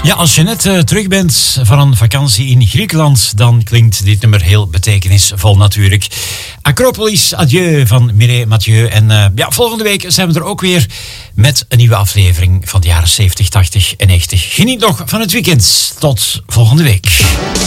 Ja, als je net terug bent van een vakantie in Griekenland, dan klinkt dit nummer heel betekenisvol natuurlijk. Acropolis, adieu van Mireille Mathieu. En volgende week zijn we er ook weer met een nieuwe aflevering van de jaren 70, 80 en 90. Geniet nog van het weekend. Tot volgende week.